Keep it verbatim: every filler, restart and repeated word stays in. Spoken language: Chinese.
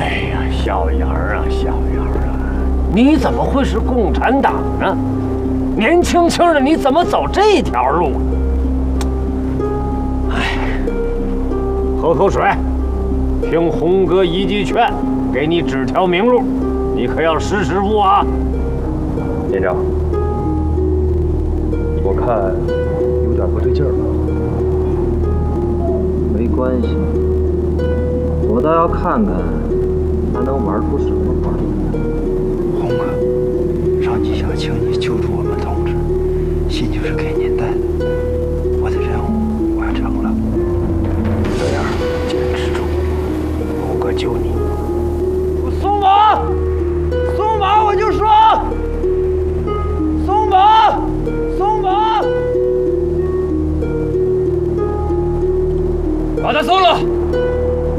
哎呀，小杨啊，小杨啊，你怎么会是共产党呢？年轻轻的你怎么走这条路呢？哎，喝口水，听红哥一句劝，给你指条明路，你可要识时务啊！ 连长，我看有点不对劲儿了。 没关系，我倒要看看他能玩出什么花来。 红哥，上级想请你救助我们同志，信就是给您带的。我的任务完成了，这样坚持住，红哥救你。